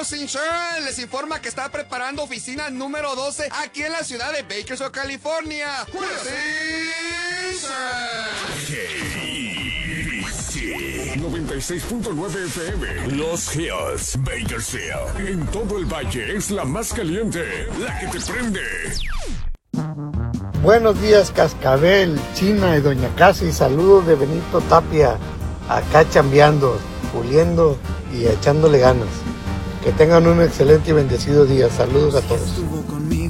Health Insurance les informa que está preparando oficina número 12 aquí en la ciudad de Bakersfield, California. KBC 96.9 FM. Los Hills, Bakersfield. En todo el valle es la más caliente, la que te prende. Buenos días, Cascabel, China y Doña Casi. Saludos de Benito Tapia. Acá chambeando, puliendo y echándole ganas. Que tengan un excelente y bendecido día. Saludos a todos.